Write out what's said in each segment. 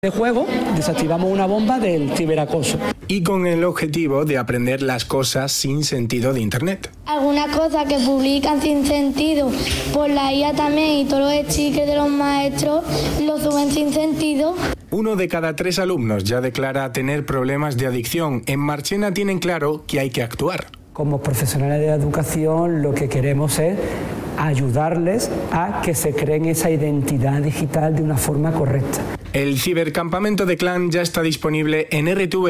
de juego, desactivamos una bomba del ciberacoso. Y con el objetivo de aprender las cosas sin sentido de Internet. Algunas cosas que publican sin sentido por la IA también y todos los stickers de los maestros lo suben sin sentido. 1 de cada 3 alumnos ya declara tener problemas de adicción. En Marchena tienen claro que hay que actuar. Como profesionales de la educación lo que queremos es ayudarles a que se creen esa identidad digital de una forma correcta. El cibercampamento de Clan ya está disponible en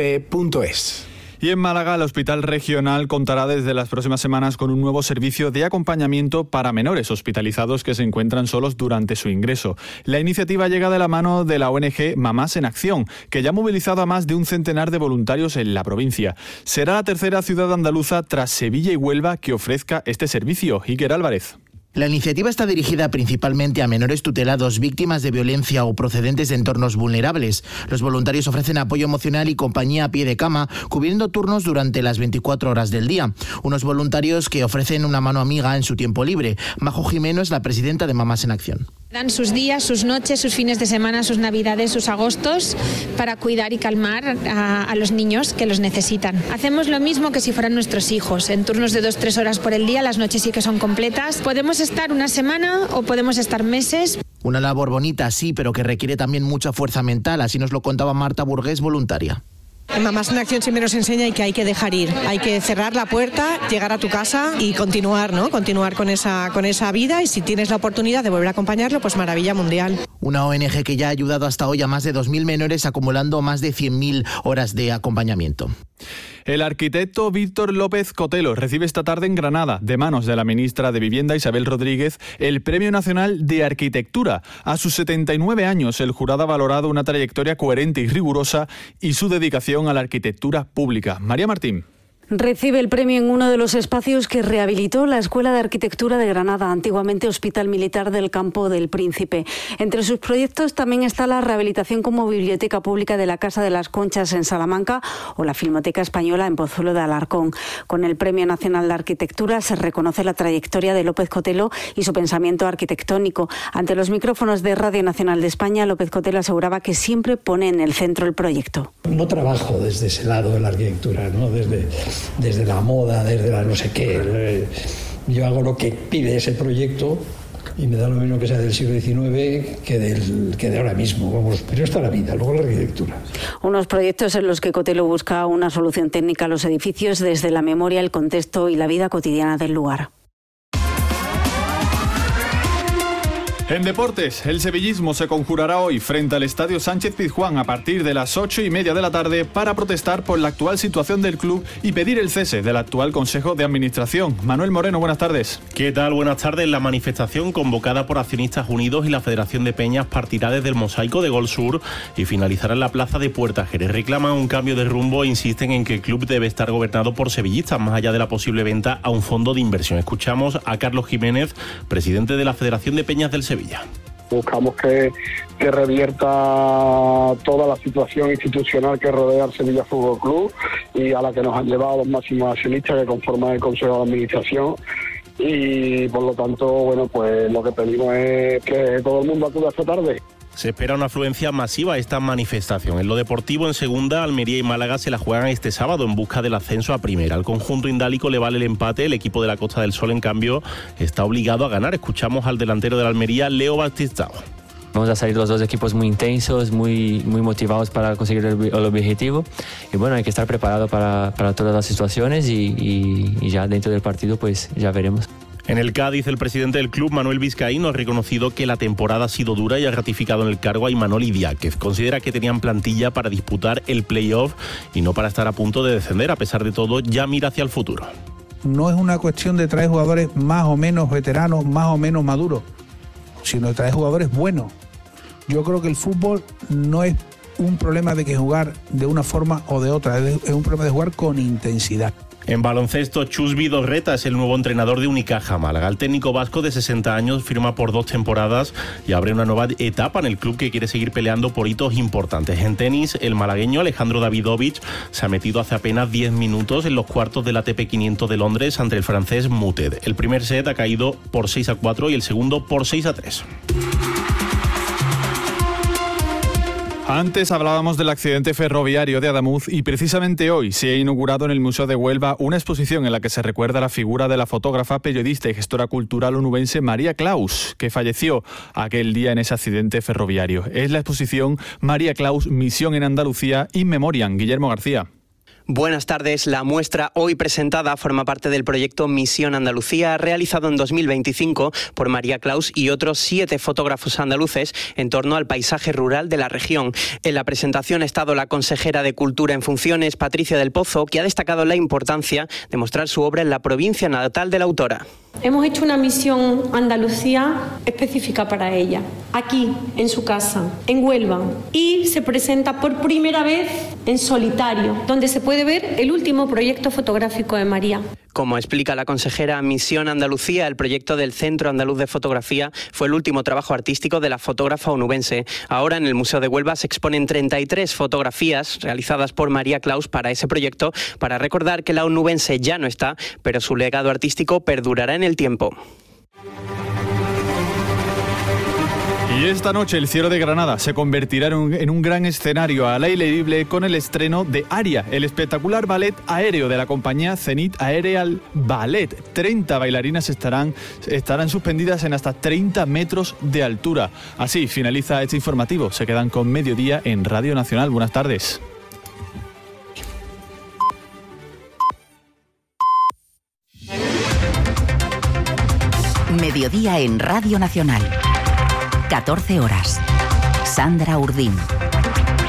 rtve.es. Y en Málaga, el Hospital Regional contará desde las próximas semanas con un nuevo servicio de acompañamiento para menores hospitalizados que se encuentran solos durante su ingreso. La iniciativa llega de la mano de la ONG Mamás en Acción, que ya ha movilizado a más de un centenar de voluntarios en la provincia. Será la tercera ciudad andaluza tras Sevilla y Huelva que ofrezca este servicio. Iker Álvarez. La iniciativa está dirigida principalmente a menores tutelados, víctimas de violencia o procedentes de entornos vulnerables. Los voluntarios ofrecen apoyo emocional y compañía a pie de cama, cubriendo turnos durante las 24 horas del día. Unos voluntarios que ofrecen una mano amiga en su tiempo libre. Majo Jimeno es la presidenta de Mamás en Acción. Dan sus días, sus noches, sus fines de semana, sus navidades, sus agostos para cuidar y calmar a los niños que los necesitan. Hacemos lo mismo que si fueran nuestros hijos. En turnos de 2-3 horas por el día, las noches sí que son completas. Podemos estar una semana o podemos estar meses. Una labor bonita, sí, pero que requiere también mucha fuerza mental. Así nos lo contaba Marta Burgués, voluntaria. En Mamás en Acción siempre nos enseña que hay que dejar ir, hay que cerrar la puerta, llegar a tu casa y continuar, ¿no? Continuar con esa vida, y si tienes la oportunidad de volver a acompañarlo, pues maravilla mundial. Una ONG que ya ha ayudado hasta hoy a más de 2.000 menores, acumulando más de 100.000 horas de acompañamiento. El arquitecto Víctor López Cotelo recibe esta tarde en Granada, de manos de la ministra de Vivienda Isabel Rodríguez, el Premio Nacional de Arquitectura. A sus 79 años, el jurado ha valorado una trayectoria coherente y rigurosa y su dedicación a la arquitectura pública. María Martín. Recibe el premio en uno de los espacios que rehabilitó la Escuela de Arquitectura de Granada, antiguamente Hospital Militar del Campo del Príncipe. Entre sus proyectos también está la rehabilitación como biblioteca pública de la Casa de las Conchas en Salamanca o la Filmoteca Española en Pozuelo de Alarcón. Con el Premio Nacional de Arquitectura se reconoce la trayectoria de López Cotelo y su pensamiento arquitectónico. Ante los micrófonos de Radio Nacional de España, López Cotelo aseguraba que siempre pone en el centro el proyecto. No trabajo desde ese lado de la arquitectura, ¿no? Desde la moda, desde la no sé qué. Yo hago lo que pide ese proyecto y me da lo mismo que sea del siglo XIX que de ahora mismo. Vamos, pero está la vida, luego la arquitectura. Unos proyectos en los que Cotelo busca una solución técnica a los edificios desde la memoria, el contexto y la vida cotidiana del lugar. En deportes, el sevillismo se conjurará hoy frente al Estadio Sánchez-Pizjuán a partir de las 8:30 de la tarde para protestar por la actual situación del club y pedir el cese del actual Consejo de Administración. Manuel Moreno, buenas tardes. ¿Qué tal? Buenas tardes. La manifestación convocada por Accionistas Unidos y la Federación de Peñas partirá desde el Mosaico de Gol Sur y finalizará en la Plaza de Puerta Jerez. Reclaman un cambio de rumbo e insisten en que el club debe estar gobernado por sevillistas, más allá de la posible venta a un fondo de inversión. Escuchamos a Carlos Jiménez, presidente de la Federación de Peñas del Sevilla. Buscamos que revierta toda la situación institucional que rodea al Sevilla Fútbol Club y a la que nos han llevado los máximos accionistas que conforman el Consejo de Administración. Y por lo tanto, bueno, pues lo que pedimos es que todo el mundo acuda esta tarde. Se espera una afluencia masiva a esta manifestación. En lo deportivo, en segunda, Almería y Málaga se la juegan este sábado en busca del ascenso a primera. Al conjunto indálico le vale el empate. El equipo de la Costa del Sol, en cambio, está obligado a ganar. Escuchamos al delantero de la Almería, Leo Batistao. Vamos a salir los dos equipos muy intensos, muy motivados para conseguir el objetivo. Y bueno, hay que estar preparado para todas las situaciones y ya dentro del partido pues ya veremos. En el Cádiz, el presidente del club, Manuel Vizcaíno, ha reconocido que la temporada ha sido dura y ha ratificado en el cargo a Imanol Idiáquez. Considera que tenían plantilla para disputar el play-off y no para estar a punto de descender. A pesar de todo, ya mira hacia el futuro. No es una cuestión de traer jugadores más o menos veteranos, más o menos maduros, sino de traer jugadores buenos. Yo creo que el fútbol no es un problema de que jugar de una forma o de otra, es un problema de jugar con intensidad. En baloncesto, Chus Vidorreta es el nuevo entrenador de Unicaja Málaga. El técnico vasco de 60 años firma por 2 temporadas y abre una nueva etapa en el club que quiere seguir peleando por hitos importantes. En tenis, el malagueño Alejandro Davidovich se ha metido hace apenas 10 minutos en los cuartos del ATP 500 de Londres ante el francés Muted. El primer set ha caído por 6-4 y el segundo por 6-3. Antes hablábamos del accidente ferroviario de Adamuz y precisamente hoy se ha inaugurado en el Museo de Huelva una exposición en la que se recuerda la figura de la fotógrafa, periodista y gestora cultural onubense María Claus, que falleció aquel día en ese accidente ferroviario. Es la exposición María Claus, Misión en Andalucía, In Memoriam. Guillermo García. Buenas tardes. La muestra hoy presentada forma parte del proyecto Misión Andalucía, realizado en 2025 por María Claus y otros 7 fotógrafos andaluces en torno al paisaje rural de la región. En la presentación ha estado la consejera de Cultura en funciones, Patricia del Pozo, que ha destacado la importancia de mostrar su obra en la provincia natal de la autora. Hemos hecho una misión Andalucía específica para ella, aquí, en su casa, en Huelva, y se presenta por primera vez en solitario, donde se puede ver el último proyecto fotográfico de María. Como explica la consejera, Misión Andalucía, el proyecto del Centro Andaluz de Fotografía, fue el último trabajo artístico de la fotógrafa onubense. Ahora en el Museo de Huelva se exponen 33 fotografías realizadas por María Claus para ese proyecto, para recordar que la onubense ya no está, pero su legado artístico perdurará en el tiempo. Y esta noche el cielo de Granada se convertirá en un gran escenario al aire libre con el estreno de Aria, el espectacular ballet aéreo de la compañía Zenit Aerial Ballet. 30 bailarinas estarán suspendidas en hasta 30 metros de altura. Así finaliza este informativo. Se quedan con Mediodía en Radio Nacional. Buenas tardes. Mediodía en Radio Nacional. 14 horas. Sandra Urdín.